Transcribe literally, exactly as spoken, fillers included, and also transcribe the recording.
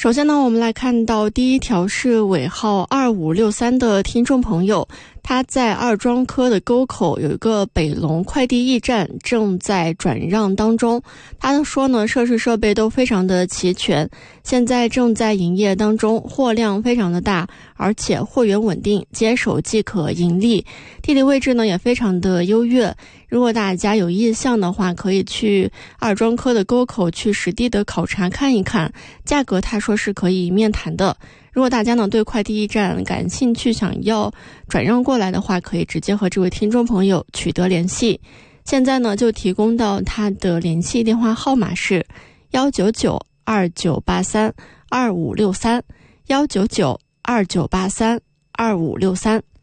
首先呢，我们来看到第一条是尾号二五六三的听众朋友，他在二庄科的沟口有一个北龙快递驿站正在转让当中。他说呢，设施设备都非常的齐全，现在正在营业当中，货量非常的大，而且货源稳定，接手即可盈利。地理位置呢也非常的优越，如果大家有意向的话，可以去二庄科的沟口去实地的考察看一看，价格他说是可以面谈的。如果大家呢对快递驿站感兴趣，想要转让过来的话，可以直接和这位听众朋友取得联系。现在呢就提供到他的联系电话号码是幺九九二九八三二五六三幺九九二九八三二五六三。